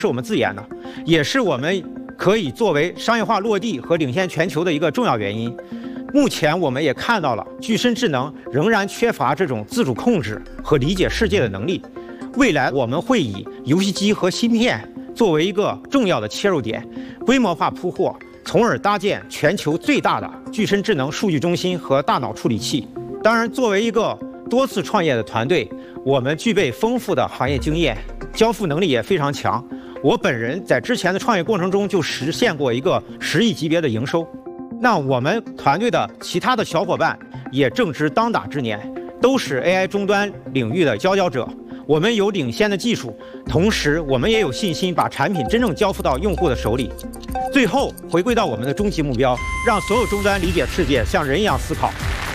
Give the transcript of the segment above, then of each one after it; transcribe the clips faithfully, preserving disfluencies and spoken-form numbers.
是我们自研的，也是我们可以作为商业化落地和领先全球的一个重要原因。目前我们也看到了，具身智能仍然缺乏这种自主控制和理解世界的能力。未来我们会以游戏机和芯片作为一个重要的切入点，规模化铺货，从而搭建全球最大的具身智能数据中心和大脑处理器。当然，作为一个多次创业的团队，我们具备丰富的行业经验，交付能力也非常强。我本人在之前的创业过程中就实现过一个十亿级别的营收。那我们团队的其他的小伙伴也正值当打之年，都是 A I 终端领域的佼佼者。我们有领先的技术，同时我们也有信心把产品真正交付到用户的手里。最后回归到我们的终极目标，让所有终端理解世界，像人一样思考。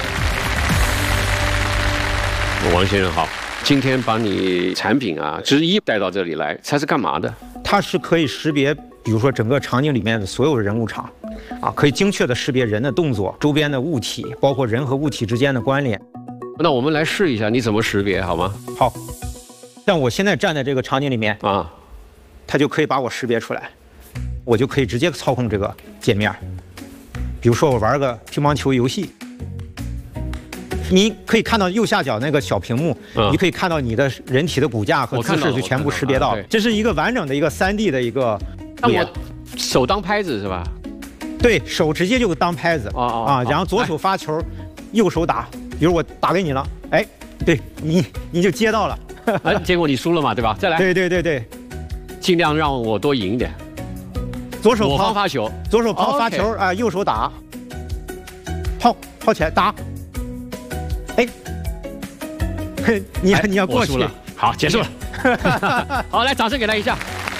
王先生好。今天把你产品啊之一带到这里来，它是干嘛的？ 它是可以识别，比如说整个场景里面的所有人物场，啊，可以精确的识别人的动作、周边的物体，包括人和物体之间的关联。 那我们来试一下，你怎么识别好吗？ 好，像我现在站在这个场景里面啊，它就可以把我识别出来，我就可以直接操控这个界面。比如说我玩个乒乓球游戏。你可以看到右下角那个小屏幕，嗯、你可以看到你的人体的骨架和姿势就全部识别到了。这是一个完整的一个三 D 的一个。 那我手当拍子是吧？ 对手直接就当拍子、哦哦、啊，然后左手发球，右手打。比如我打给你了，哎，对你你就接到了。 哎，结果你输了嘛，对吧？再来。 对对对对， 尽量让我多赢一点。 左手抛发球， 左手抛发球啊、呃，右手打，抛抛起来打。哎，你要、哎、你要过去了， 好，结束了。好，来，掌声给他一下。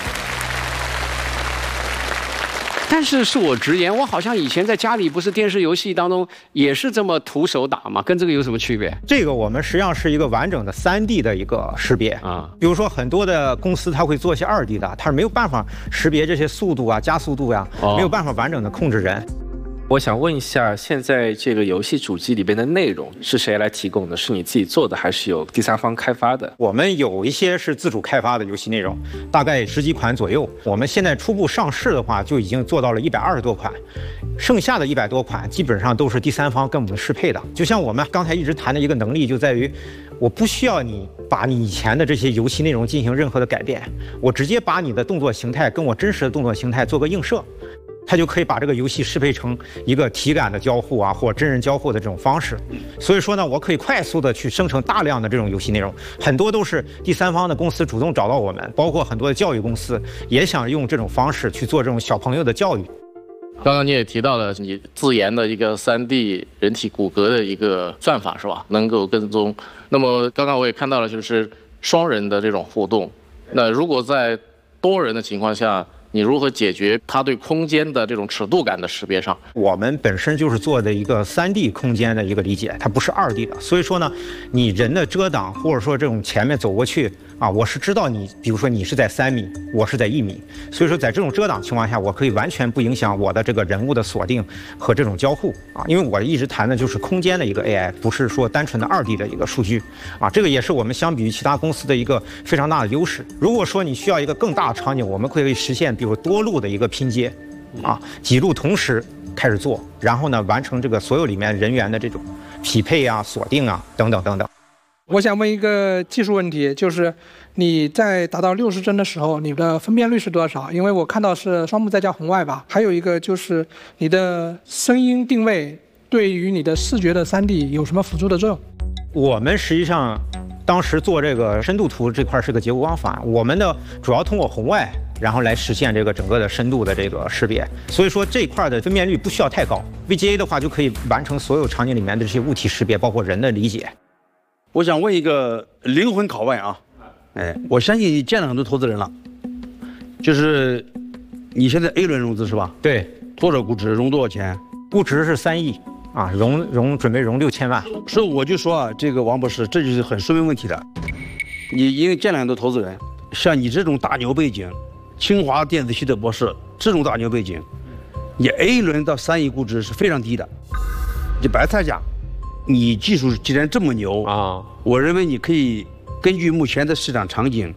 但是恕我直言，我好像以前在家里不是电视游戏当中也是这么徒手打嘛，跟这个有什么区别？ 这个我们实际上是一个完整的三 D 的一个识别啊。比如说很多的公司它会做一些二 D 的，它是没有办法识别这些速度啊、加速度呀、啊，哦、没有办法完整的控制人。 我想问一下，现在这个游戏主机里边的内容是谁来提供的？是你自己做的，还是有第三方开发的？ 我们有一些是自主开发的游戏内容，大概十几款左右。我们现在初步上市的话，就已经做到了一百二十多款，剩下的一百多款基本上都是第三方跟我们适配的。就像我们刚才一直谈的一个能力，就在于我不需要你把你以前的这些游戏内容进行任何的改变，我直接把你的动作形态跟我真实的动作形态做个映射。它就可以把这个游戏适配成一个体感的交互啊，或真人交互的这种方式。所以说呢，我可以快速的去生成大量的这种游戏内容，很多都是第三方的公司主动找到我们，包括很多的教育公司也想用这种方式去做这种小朋友的教育。 刚刚你也提到了你自研的一个 三 D 人体骨骼的一个算法是吧？能够跟踪。那么刚刚我也看到了，就是双人的这种互动。那如果在多人的情况下，你如何解决它对空间的这种尺度感的识别上？ 我们本身就是做的一个三 D 空间的一个理解，它不是二 D 的。所以说呢，你人的遮挡或者说这种前面走过去啊，我是知道你，比如说你是在三米，我是在一米，所以说在这种遮挡情况下，我可以完全不影响我的这个人物的锁定和这种交互啊。因为我一直谈的就是空间的一个 A I， 不是说单纯的二 D 的一个数据啊。这个也是我们相比于其他公司的一个非常大的优势。如果说你需要一个更大的场景，我们可以实现比如多路的一个拼接啊，几路同时开始做，然后呢完成这个所有里面人员的这种匹配啊、锁定啊等等等等。 我想问一个技术问题，就是你在达到六十帧的时候，你的分辨率是多少？因为我看到是双目再加红外吧。还有一个就是你的声音定位对于你的视觉的 三 D 有什么辅助的作用？ 我们实际上当时做这个深度图这块是个结构光法，我们的主要通过红外，然后来实现这个整个的深度的这个识别。所以说这一块的分辨率不需要太高 ，V G A 的话就可以完成所有场景里面的这些物体识别，包括人的理解。 我想问一个灵魂拷问啊，哎，我相信你见了很多投资人了，就是你现在 A 轮融资是吧？ 对， 多少估值？融多少钱？ 估值是三亿啊，融融准备融六千万。 所以我就说啊，这个王博士，这就是很说明问题的。你因为见了很多投资人，像你这种大牛背景，清华电子系的博士，这种大牛背景，你 A 轮到三亿估值是非常低的。你白菜价。你技术既然这么牛啊，我认为你可以根据目前的市场场景，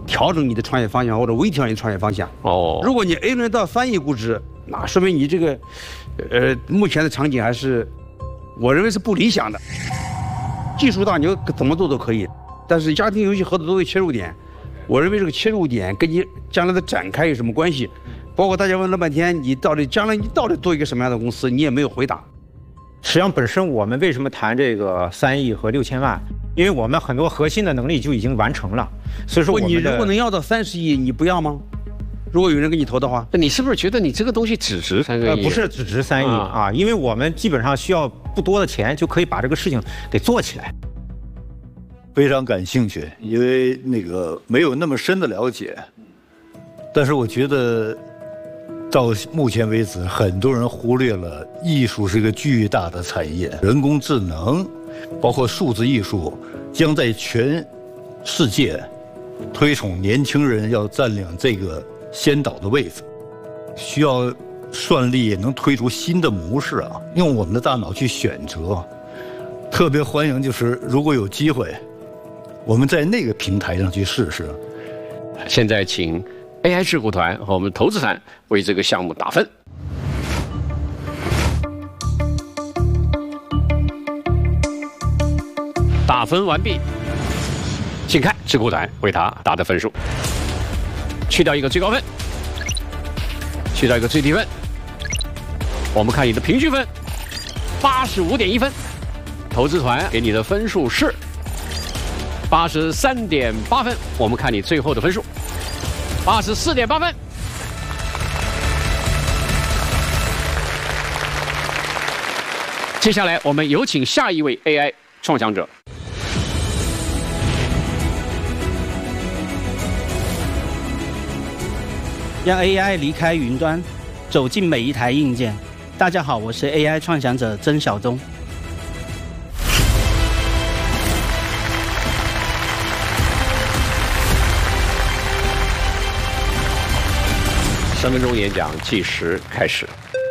调整你的创业方向或者微调你的创业方向。 哦， 如果你 A 轮到三亿估值，那说明你这个，呃，目前的场景还是，我认为是不理想的。技术大牛怎么做都可以，但是家庭游戏合作作为切入点，我认为这个切入点跟你将来的展开有什么关系？包括大家问了半天，你到底将来你到底做一个什么样的公司，你也没有回答。 实际上，本身我们为什么谈这个三亿和六千万？因为我们很多核心的能力就已经完成了，所以说我们你如果能要到三十亿，你不要吗？如果有人给你投的话， 那你是不是觉得你这个东西只值三个亿？ 呃，不是只值三亿啊, 啊，因为我们基本上需要不多的钱就可以把这个事情给做起来。 非常感兴趣，因为那个没有那么深的了解，但是我觉得到目前为止，很多人忽略了艺术是一个巨大的产业，人工智能，包括数字艺术，将在全世界推崇年轻人要占领这个先导的位置，需要算力也能推出新的模式啊，用我们的大脑去选择。特别欢迎，就是如果有机会，我们在那个平台上去试试。 现在请 A I 智库团和我们投资团为这个项目打分。打分完毕，请看智库团为他打的分数，去掉一个最高分，去掉一个最低分，我们看你的平均分，八十五点一分。投资团给你的分数是八十三点八分，我们看你最后的分数，八十四点八分。接下来我们有请下一位 A I 创想者。 让 A I 离开云端，走进每一台硬件。大家好，我是 A I 创想者曾晓东。 三分钟演讲计时开始。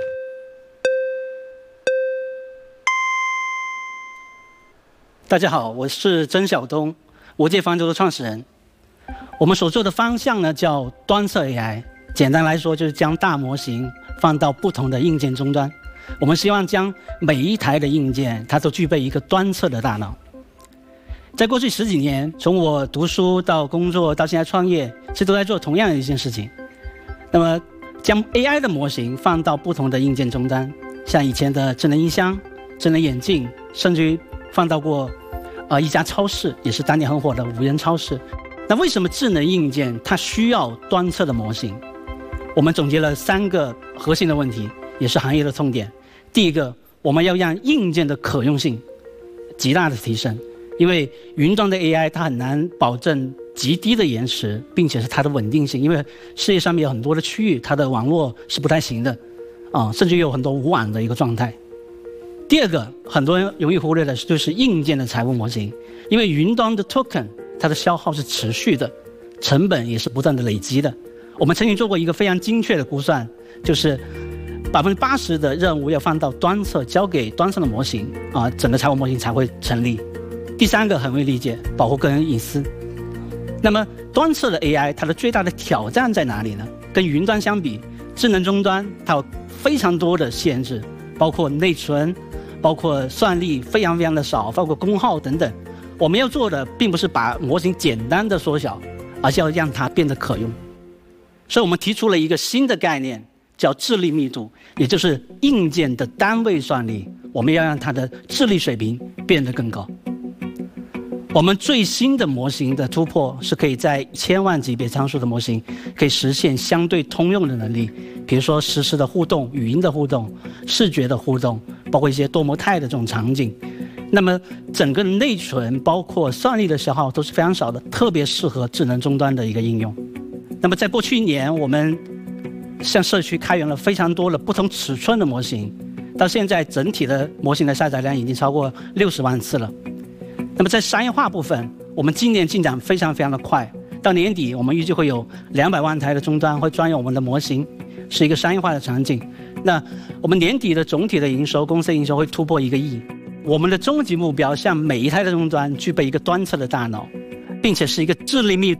大家好，我是曾晓东，我界方舟的创始人。我们所做的方向呢叫端侧 A I， 简单来说就是将大模型放到不同的硬件终端。我们希望将每一台的硬件它都具备一个端侧的大脑。在过去十几年，从我读书到工作到现在创业，其实都在做同样的一件事情。那么将 A I 的模型放到不同的硬件终端，像以前的智能音箱、智能眼镜，甚至于放到过呃一家超市，也是当年很火的无人超市。那为什么智能硬件它需要端侧的模型？我们总结了三个核心的问题，也是行业的痛点。第一个，我们要让硬件的可用性极大的提升，因为云端的 A I 它很难保证极低的延迟，并且是它的稳定性，因为世界上面有很多的区域它的网络是不太行的啊，甚至有很多无网的一个状态。第二个，很多人容易忽略的就是硬件的财务模型，因为云端的 token 它的消耗是持续的，成本也是不断的累积的。我们曾经做过一个非常精确的估算，就是百分之八十的任务要放到端侧，交给端上的模型啊，整个财务模型才会成立。第三个很容易理解，保护个人隐私。那么端侧的 A I 它的最大的挑战在哪里呢？跟云端相比，智能终端它有非常多的限制，包括内存，包括算力非常非常的少，包括功耗等等。我们要做的并不是把模型简单的缩小，而是要让它变得可用。所以我们提出了一个新的概念，叫智力密度，也就是硬件的单位算力，我们要让它的智力水平变得更高。我们最新的模型的突破是可以在千万级别参数的模型可以实现相对通用的能力，比如说实时的互动、语音的互动、视觉的互动，包括一些多模态的这种场景。那么整个内存包括算力的消耗都是非常少的，特别适合智能终端的一个应用。那么在过去一年，我们向社区开源了非常多的不同尺寸的模型，到现在整体的模型的下载量已经超过六十万次了。那么在商业化部分，我们今年进展非常非常的快，到年底我们预计会有两百万台的终端会专用我们的模型，是一个商业化的场景。那我们年底的总体的营收，公司营收会突破一个亿。我们的终极目标，向每一台的终端具备一个端侧的大脑，并且是一个智力密度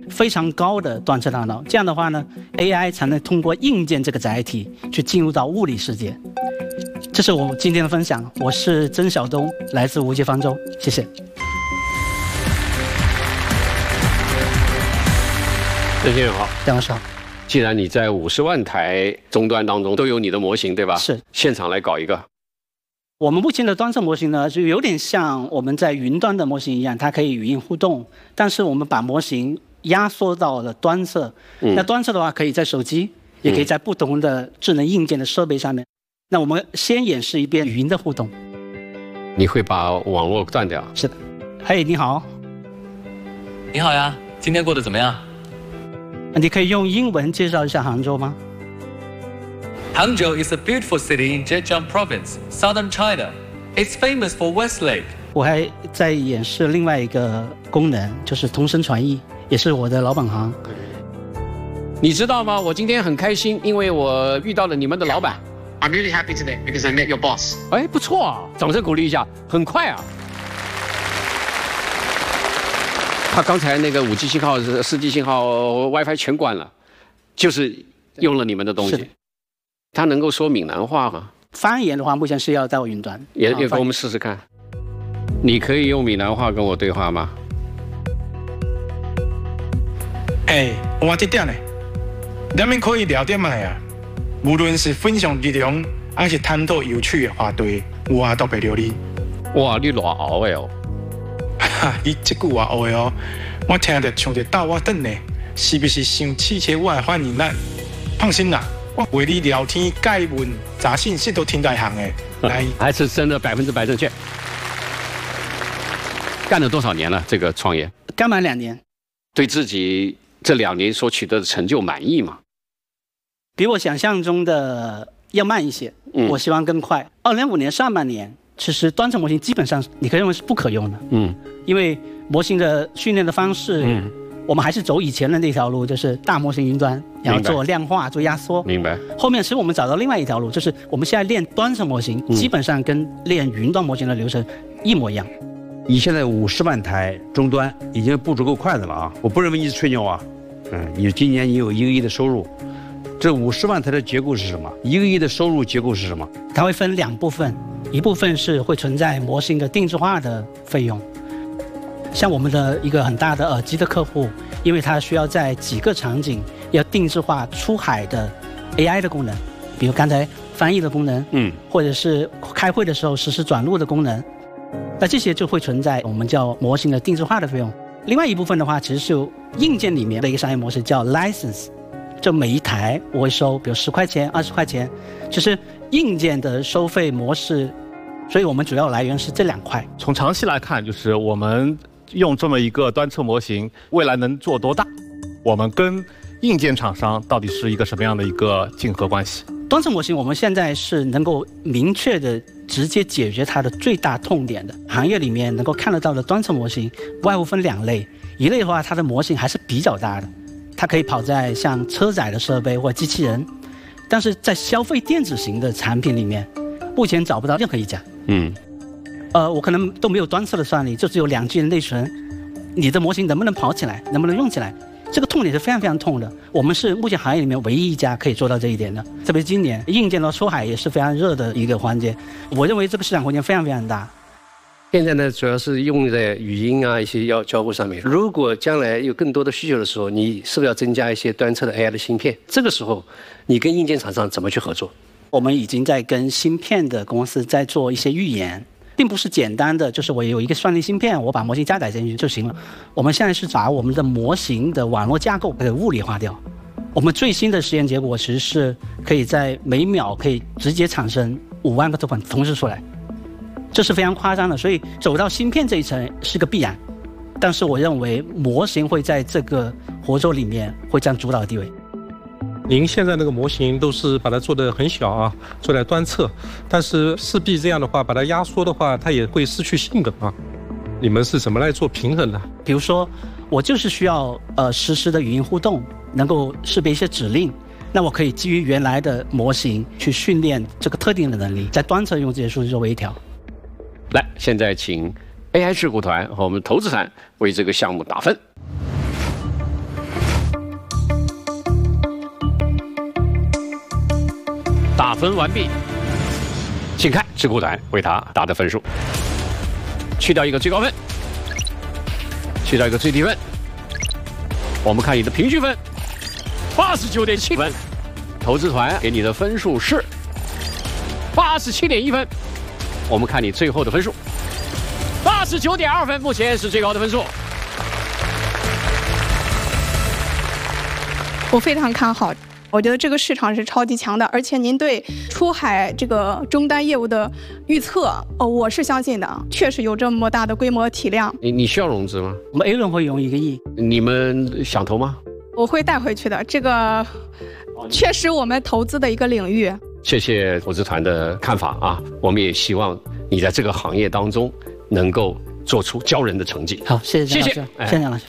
非常高的端侧大脑。这样的话呢 ，A I 才能通过硬件这个载体去进入到物理世界。这是我今天的分享，我是曾晓东，来自无界方舟，谢谢。 曾先生好， 杨老师好。 既然你在五十万台终端当中都有你的模型，对吧？ 是。 现场来搞一个。 我们目前的端侧模型呢，就有点像我们在云端的模型一样，它可以语音互动，但是我们把模型压缩到了端侧。嗯、那端侧的话，可以在手机，也可以在不同的智能硬件的设备上面。嗯、那我们先演示一遍语音的互动。 你会把网络断掉？ 是的。嘿，你好。 你好呀，今天过得怎么样？ 你可以用英文介绍一下杭州吗？ Hangzhou is a beautiful city in Zhejiang Province, southern China. It's famous for Westlake. 我还在演示另外一个功能，就是同声传译，也是我的老本行。 你知道吗？我今天很开心，因为我遇到了你们的老板。 I'm really happy today because I met your boss. 哎，不错啊，掌声鼓励一下，很快啊。他刚才那个五 G 信号、四 G 信号、WiFi 全关了，就是用了你们的东西。他能够说闽南话吗？ 方言的话，目前是要到云端。 也也给我们试试看。你可以用闽南话跟我对话吗？ 哎，我这点呢，咱们可以聊点嘛呀。无论是分享内容，还是探讨有趣的话题，我都袂了你。 哇，你偌熬的哦！ 哈，你这句话学的哦，我听着像在逗我等呢，是不是想刺激我的反应力？放心啦，我为你聊天、解文、查信息都听在行的。来， 还是真的百分之百正确。干了多少年了？这个创业？ 刚满两年。 对自己这两年所取得的成就满意吗？ 比我想象中的要慢一些，嗯、我希望更快。二零五年上半年。其实端侧模型基本上你可以认为是不可用的，嗯，因为模型的训练的方式，嗯，我们还是走以前的那条路，就是大模型云端，然后做量化、做压缩。 明白。 后面其实我们找到另外一条路，就是我们现在练端侧模型，嗯、基本上跟练云端模型的流程一模一样。 你现在五十万台终端已经步骤够快的了啊！我不认为你是吹牛啊，嗯，你今年你有一个亿的收入。这五十万台的结构是什么？一个亿的收入结构是什么？ 它会分两部分，一部分是会存在模型的定制化的费用，像我们的一个很大的耳机的客户，因为它需要在几个场景要定制化出海的 A I 的功能，比如刚才翻译的功能，嗯，或者是开会的时候实时转录的功能，那这些就会存在我们叫模型的定制化的费用。另外一部分的话，其实是硬件里面的一个商业模式叫 license。就每一台我会收，比如十块钱、二十块钱，就是硬件的收费模式，所以我们主要来源是这两块。 从长期来看，就是我们用这么一个端侧模型，未来能做多大？我们跟硬件厂商到底是一个什么样的一个竞合关系？ 端侧模型我们现在是能够明确的直接解决它的最大痛点的。行业里面能够看得到的端侧模型，外乎分两类，一类的话，它的模型还是比较大的。它可以跑在像车载的设备或机器人，但是在消费电子型的产品里面，目前找不到任何一家。嗯，呃，我可能都没有端侧的算力，就只有两 G 的内存，你的模型能不能跑起来，能不能用起来，这个痛点是非常非常痛的。我们是目前行业里面唯一一家可以做到这一点的。特别今年硬件的出海也是非常热的一个环节，我认为这个市场空间非常非常大。 现在呢，主要是用在语音啊一些要交互上面。如果将来有更多的需求的时候，你是不是要增加一些端侧的 A I 的芯片？这个时候，你跟硬件厂商怎么去合作？ 我们已经在跟芯片的公司在做一些预研，并不是简单的就是我有一个算力芯片，我把模型加载进去就行了。我们现在是把我们的模型的网络架构给物理化掉。我们最新的实验结果其实是可以在每秒可以直接产生五万个图款同时出来。这是非常夸张的，所以走到芯片这一层是个必然，但是我认为模型会在这个活动里面会占主导地位。 您现在那个模型都是把它做得很小啊，做在端侧，但是势必这样的话，把它压缩的话，它也会失去性能啊。你们是怎么来做平衡的？ 比如说，我就是需要呃实时的语音互动，能够识别一些指令。那我可以基于原来的模型去训练这个特定的能力，在端侧用这些数据作为一条。 来，现在请 A I 智库团和我们投资团为这个项目打分。 打分完毕，请看智库团为他打的分数。去掉一个最高分，去掉一个最低分，我们看你的平均分，八十九点七分。投资团给你的分数是八十七点一分。我们看你最后的分数，八十九点二分，目前是最高的分数。 我非常看好。我觉得这个市场是超级强的，而且您对出海这个终端业务的预测，哦，我是相信的，确实有这么大的规模体量。 你你需要融资吗？ 我们 A 轮会融一个亿。 你们想投吗？ 我会带回去的，这个确实我们投资的一个领域。 谢谢投资团的看法啊，我们也希望你在这个行业当中能够做出骄人的成绩。 好，谢谢谢谢，谢谢杨老师。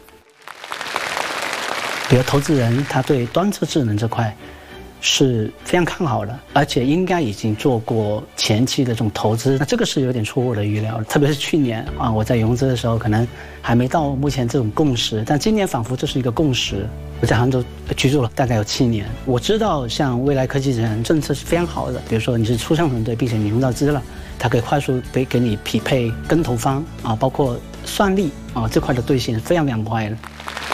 比如投资人他对端侧智能这块是非常看好的，而且应该已经做过前期的这种投资，那这个是有点出乎我的预料，特别是去年啊，我在融资的时候可能还没到目前这种共识，但今年仿佛这是一个共识。我在杭州居住了大概有七年，我知道像未来科技人政策是非常好的，比如说你是初创团队，并且你融到资了，它可以快速给给你匹配跟投方啊，包括算力啊这块的兑现是非常非常快的。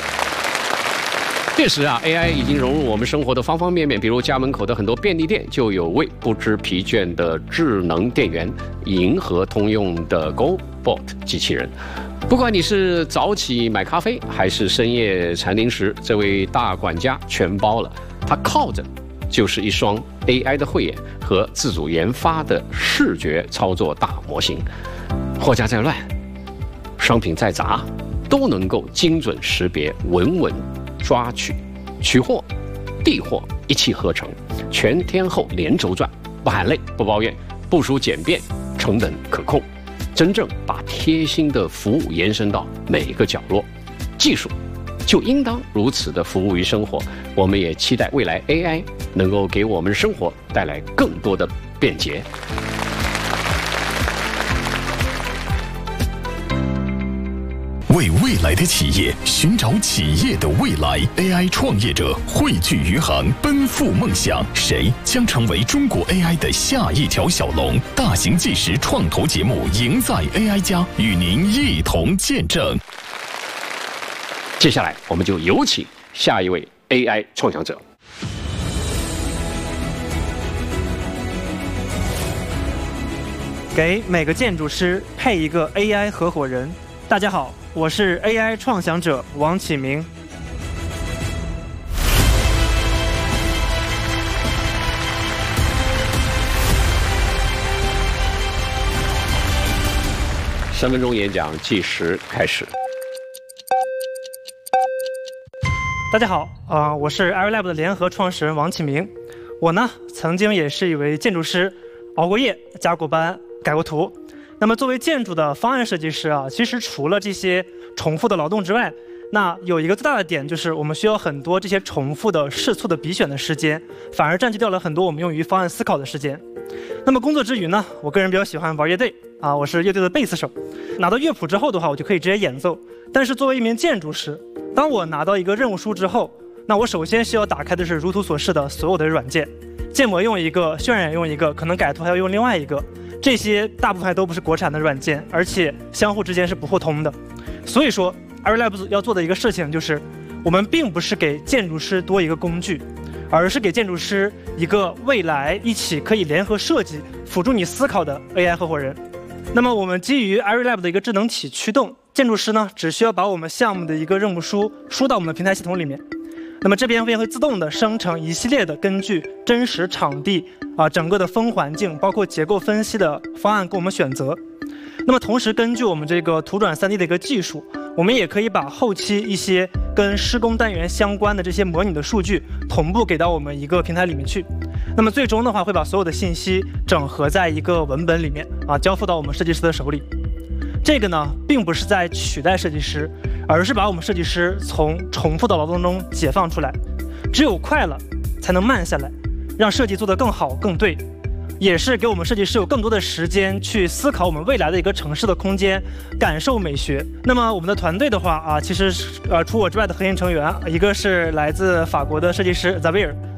确实啊 ，A I 已经融入我们生活的方方面面，比如家门口的很多便利店就有位不知疲倦的智能店员，银河通用的 GoBot 机器人。不管你是早起买咖啡，还是深夜馋零食，这位大管家全包了。他靠着就是一双 A I 的慧眼和自主研发的视觉操作大模型。货架再乱，商品再杂，都能够精准识别，稳稳抓取，取货、递货一气呵成，全天候连轴转，不喊累，不抱怨，部署简便，成本可控，真正把贴心的服务延伸到每一个角落。技术就应当如此的服务于生活。我们也期待未来 A I 能够给我们生活带来更多的便捷。 为未来的企业寻找企业的未来 ，A I 创业者汇聚余杭，奔赴梦想。谁将成为中国 A I 的下一条小龙？大型纪实创投节目《赢在 A I 家》与您一同见证。 接下来，我们就有请下一位 A I 创想者。 给每个建筑师配一个 A I 合伙人。大家好，我是 A I 创想者王启明。 三分钟演讲计时开始。 大家好，啊、呃，我是 AirLab 的联合创始人王启明。我呢，曾经也是一位建筑师，熬过夜，加过班，改过图。那么作为建筑的方案设计师啊，其实除了这些重复的劳动之外，那有一个最大的点就是我们需要很多这些重复的试错的比选的时间，反而占据掉了很多我们用于方案思考的时间。那么工作之余呢，我个人比较喜欢玩乐队啊，我是乐队的贝斯手。拿到乐谱之后的话，我就可以直接演奏。但是作为一名建筑师，当我拿到一个任务书之后，那我首先需要打开的是如图所示的所有的软件，建模用一个，渲染用一个，可能改图还要用另外一个。这些大部分都不是国产的软件，而且相互之间是不互通的。所以说 AirLab 要做的一个事情就是，我们并不是给建筑师多一个工具，而是给建筑师一个未来一起可以联合设计、辅助你思考的 A I 合伙人。那么我们基于 AirLab 的一个智能体驱动，建筑师呢只需要把我们项目的一个任务书输到我们的平台系统里面。那么这边会自动的生成一系列的根据真实场地啊、整个的风环境，包括结构分析的方案供我们选择。那么同时根据我们这个图转 三 D 的一个技术，我们也可以把后期一些跟施工单元相关的这些模拟的数据同步给到我们一个平台里面去。那么最终的话会把所有的信息整合在一个文本里面啊，交付到我们设计师的手里。这个呢并不是在取代设计师，而是把我们设计师从重复的劳动中解放出来。只有快了才能慢下来，让设计做得更好更对，也是给我们设计师有更多的时间去思考我们未来的一个城市的空间，感受美学。那么我们的团队的话啊，其实呃除我之外的核心成员，一个是来自法国的设计师 Xavier